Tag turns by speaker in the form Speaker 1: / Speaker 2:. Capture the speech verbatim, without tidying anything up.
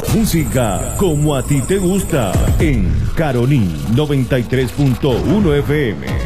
Speaker 1: Música como a ti te gusta en Caroní noventa y tres punto uno F M.